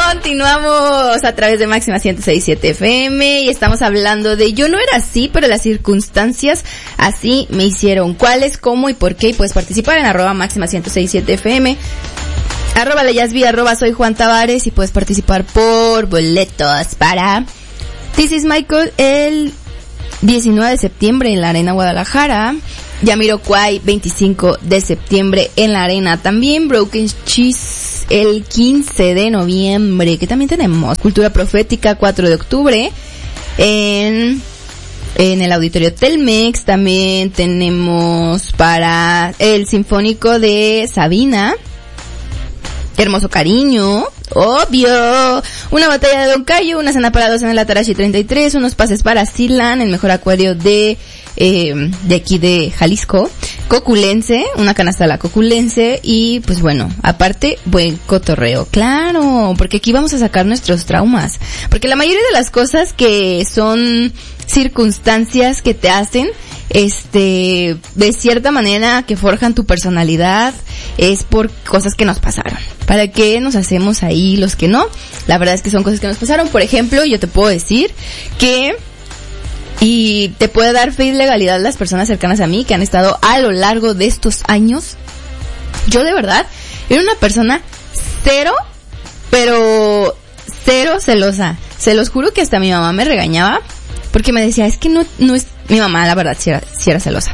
Continuamos a través de Máxima 106.7 FM y estamos hablando de yo no era así, pero las circunstancias así me hicieron. ¿Cuáles, cómo y por qué? Y puedes participar en @Máxima 106.7 FM, @Leyasvi, @Soy Juan Tavares, y puedes participar por boletos para This is Michael el 19 de septiembre en la Arena Guadalajara. Jamiroquai 25 de septiembre en la Arena también. Broken Cheese el 15 de noviembre, que también tenemos. Cultura Profética 4 de octubre en el Auditorio Telmex. También tenemos para el Sinfónico de Sabina, Hermoso Cariño, obvio, una batalla de Don Cayo, una cena para dos en el Atarashi 33, unos pases para Silan, el mejor acuario de aquí de Jalisco, Coculense, una canasta de la Coculense, y pues bueno, aparte, buen cotorreo, claro, porque aquí vamos a sacar nuestros traumas, porque la mayoría de las cosas que son circunstancias que te hacen, de cierta manera que forjan tu personalidad, es por cosas que nos pasaron. ¿Para qué nos hacemos ahí los que no? La verdad es que son cosas que nos pasaron. Por ejemplo, yo te puedo decir que, y te puede dar fe y legalidad las personas cercanas a mí que han estado a lo largo de estos años. Yo de verdad era una persona cero, pero cero celosa. Se los juro que hasta mi mamá me regañaba porque me decía, es que no es, mi mamá la verdad sí era celosa.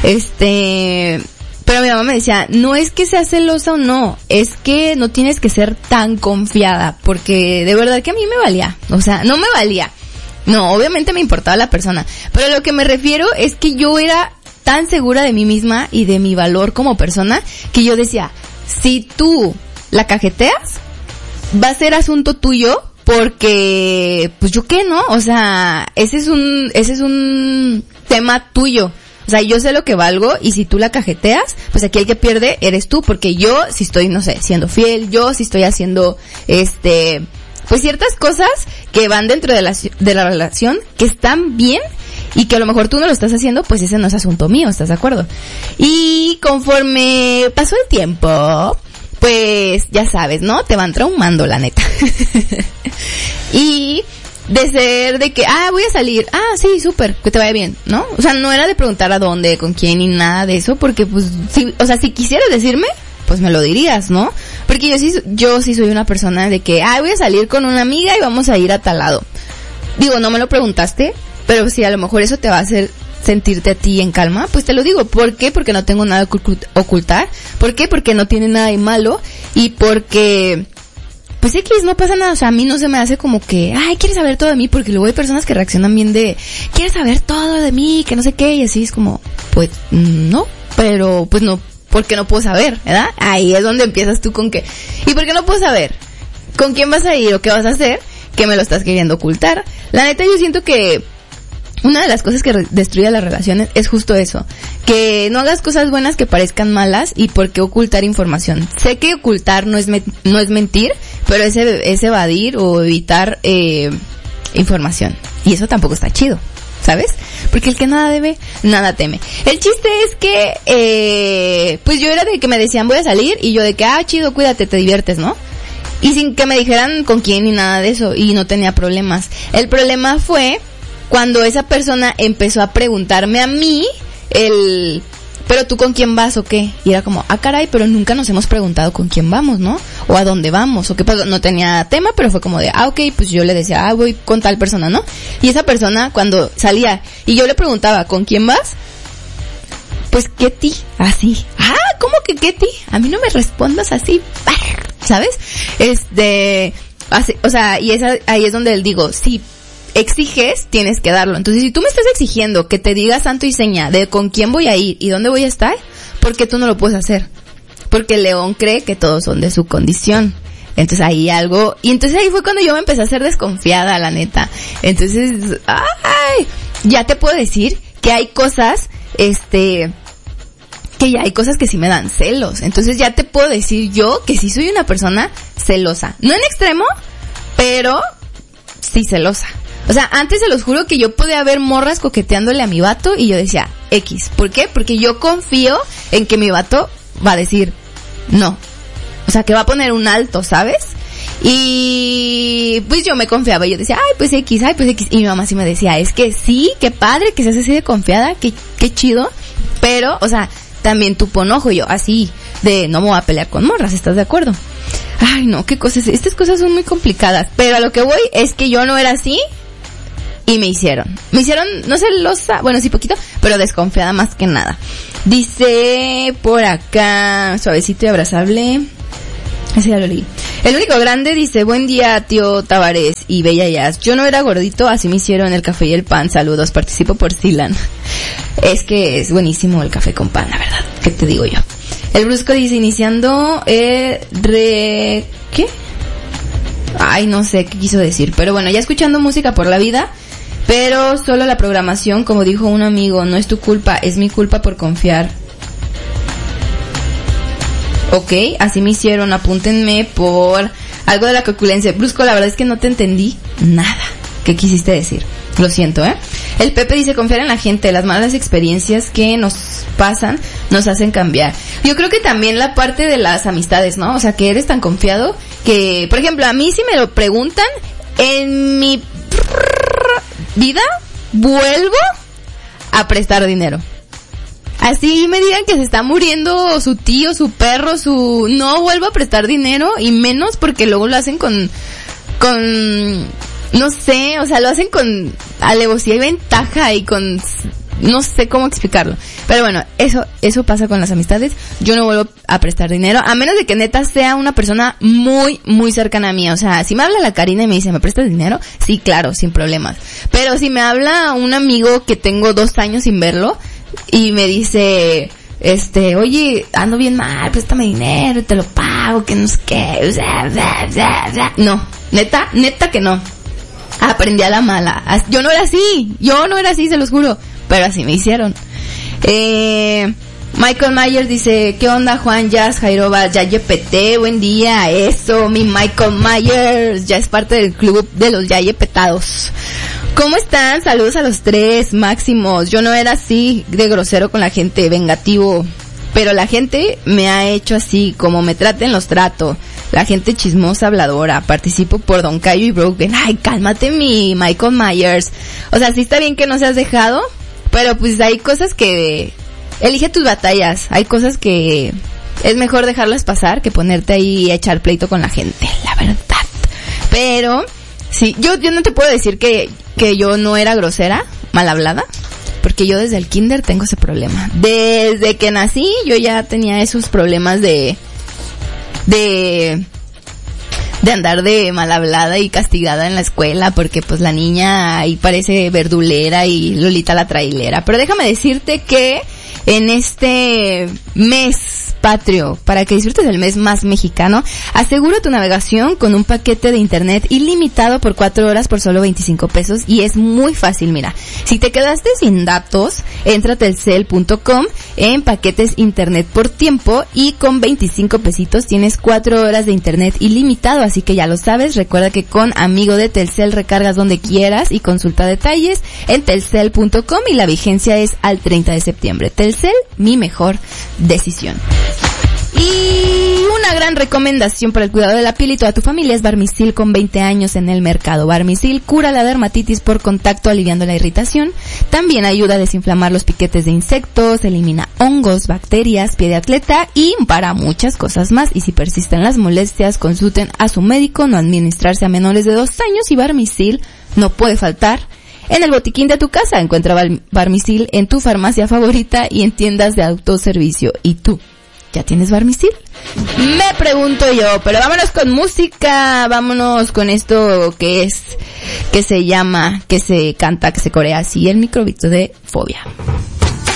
Pero mi mamá me decía, no es que sea celosa o no, es que no tienes que ser tan confiada, porque de verdad que a mí me valía, o sea, no me valía. No, obviamente me importaba la persona, pero lo que me refiero es que yo era tan segura de mí misma y de mi valor como persona, que yo decía, si tú la cajeteas, va a ser asunto tuyo, porque, pues yo qué, ¿no? O sea, ese es un tema tuyo. O sea, yo sé lo que valgo, y si tú la cajeteas, pues aquí el que pierde eres tú, porque yo si estoy, no sé, siendo fiel, yo si estoy haciendo, pues ciertas cosas que van dentro de la relación, que están bien, y que a lo mejor tú no lo estás haciendo, pues ese no es asunto mío, ¿estás de acuerdo? Y conforme pasó el tiempo, pues ya sabes, ¿no? Te van traumando, la neta. Y de ser de que, voy a salir, sí, súper, que te vaya bien, ¿no? O sea, no era de preguntar a dónde, con quién, ni nada de eso, porque pues, si quisieras decirme, pues me lo dirías, ¿no? Porque yo sí soy una persona de que, voy a salir con una amiga y vamos a ir a tal lado. Digo, no me lo preguntaste, pero si a lo mejor eso te va a hacer sentirte a ti en calma, pues te lo digo. ¿Por qué? Porque no tengo nada que ocultar. ¿Por qué? Porque no tiene nada de malo, y porque, pues X, no pasa nada. O sea, a mí no se me hace como que, ¿quieres saber todo de mí? Porque luego hay personas que reaccionan bien de, ¿quieres saber todo de mí? Que no sé qué, y así es como, pues, no, pero, pues no, porque no puedo saber, ¿verdad? Ahí es donde empiezas tú con que, ¿y por qué no puedo saber? ¿Con quién vas a ir o qué vas a hacer? Que me lo estás queriendo ocultar. La neta, yo siento que una de las cosas que destruye las relaciones es justo eso, que no hagas cosas buenas que parezcan malas, y por qué ocultar información. Sé que ocultar no es mentir, pero es evadir o evitar información, y eso tampoco está chido, ¿sabes? Porque el que nada debe, nada teme. El chiste es que pues yo era de que me decían voy a salir, y yo de que chido, cuídate, te diviertes, ¿no? Y sin que me dijeran con quién ni nada de eso, y no tenía problemas. El problema fue cuando esa persona empezó a preguntarme a mí ¿pero tú con quién vas o qué? Y era como, caray, pero nunca nos hemos preguntado con quién vamos, ¿no? O a dónde vamos, o qué pasó. No tenía tema, pero fue como de, ok, pues yo le decía, voy con tal persona, ¿no? Y esa persona cuando salía y yo le preguntaba, ¿con quién vas? Pues Ketty, así. ¿Cómo que Ketty? A mí no me respondas así, ¿sabes? Así, o sea, y ahí es donde digo, sí, exiges, tienes que darlo. Entonces, si tú me estás exigiendo que te diga santo y seña de con quién voy a ir y dónde voy a estar, ¿por qué tú no lo puedes hacer? Porque el león cree que todos son de su condición. Entonces ahí algo, y entonces ahí fue cuando yo me empecé a ser desconfiada, la neta. Entonces, ya te puedo decir que hay cosas, que ya hay cosas que sí me dan celos. Entonces ya te puedo decir yo que sí soy una persona celosa. No en extremo, pero sí celosa. O sea, antes se los juro que yo podía ver morras coqueteándole a mi vato y yo decía, X. ¿Por qué? Porque yo confío en que mi vato va a decir no. O sea, que va a poner un alto, ¿sabes? Y pues yo me confiaba, yo decía, ay pues X, y mi mamá sí me decía, es que sí, qué padre que seas así de confiada, qué chido, pero, o sea, también tu ponojo, yo así, de no me voy a pelear con morras, ¿estás de acuerdo? Ay no, qué cosas, estas cosas son muy complicadas, pero a lo que voy es que yo no era así, y me hicieron, no celosa, bueno sí poquito, pero desconfiada más que nada. Dice por acá, suavecito y abrazable, ese ya lo leí. El único grande dice, buen día tío Tavares y Bella Jazz. Yo no era gordito, así me hicieron el café y el pan. Saludos, participo por Silan. Es que es buenísimo el café con pan, la verdad. ¿Qué te digo yo? El Brusco dice, iniciando ¿qué? Ay, no sé qué quiso decir. Pero bueno, ya escuchando música por la vida, pero solo la programación, como dijo un amigo, no es tu culpa, es mi culpa por confiar. Ok, así me hicieron, apúntenme por algo de la corpulencia. Brusco, la verdad es que no te entendí nada. ¿Qué quisiste decir? Lo siento, El Pepe dice, confiar en la gente, las malas experiencias que nos pasan nos hacen cambiar. Yo creo que también la parte de las amistades, ¿no? O sea, que eres tan confiado que, por ejemplo, a mí si me lo preguntan, en mi vida vuelvo a prestar dinero. Así me digan que se está muriendo su tío, su perro, no vuelvo a prestar dinero, y menos porque luego lo hacen con no sé, o sea, lo hacen con alevosía y ventaja y con, no sé cómo explicarlo. Pero bueno, eso pasa con las amistades. Yo no vuelvo a prestar dinero, a menos de que neta sea una persona muy, muy cercana a mí. O sea, si me habla la Karina y me dice, ¿me prestas dinero? Sí, claro, sin problemas. Pero si me habla un amigo que tengo 2 años sin verlo, y me dice, oye, ando bien mal, préstame dinero, te lo pago, que no sé qué, o sea, no, neta que no. Aprendí a la mala. Yo no era así, se los juro, pero así me hicieron. Michael Myers dice, ¿qué onda Juan, Jazz, Jairova, Yayepete? Buen día, eso, mi Michael Myers, ya es parte del club de los Yayepetados. ¿Cómo están? Saludos a los 3 máximos. Yo no era así de grosero con la gente, vengativo, pero la gente me ha hecho así, como me traten los trato. La gente chismosa, habladora. Participo por Don Cayo y Broken. Ay, cálmate mi Michael Myers. O sea, sí está bien que no seas dejado, pero pues hay cosas que... Elige tus batallas. Hay cosas que es mejor dejarlas pasar que ponerte ahí a echar pleito con la gente, la verdad. Pero sí, yo no te puedo decir que yo no era grosera, mal hablada, porque yo desde el kinder tengo ese problema. Desde que nací yo ya tenía esos problemas de andar de mal hablada y castigada en la escuela, porque pues la niña ahí parece verdulera y Lolita la trailera. Pero déjame decirte que en este mes patrio, para que disfrutes del mes más mexicano, asegura tu navegación con un paquete de internet ilimitado por 4 horas por solo 25 pesos, y es muy fácil, mira. Si te quedaste sin datos, entra a telcel.com en paquetes internet por tiempo, y con 25 pesitos tienes 4 horas de internet ilimitado, así que ya lo sabes. Recuerda que con amigo de Telcel recargas donde quieras y consulta detalles en telcel.com, y la vigencia es al 30 de septiembre. Telcel, mi mejor decisión. Y una gran recomendación para el cuidado de la piel y toda tu familia es Barmisil, con 20 años en el mercado. Barmisil cura la dermatitis por contacto, aliviando la irritación. También ayuda a desinflamar los piquetes de insectos, elimina hongos, bacterias, pie de atleta y para muchas cosas más. Y si persisten las molestias, consulten a su médico. No administrarse a menores de 2 años, y Barmisil no puede faltar en el botiquín de tu casa. Encuentra Barmisil en tu farmacia favorita y en tiendas de autoservicio. ¿Y tú? ¿Ya tienes Barmisil? Me pregunto yo, pero vámonos con música, vámonos con esto que se llama, que se canta, que se corea así, el microbito de Fobia.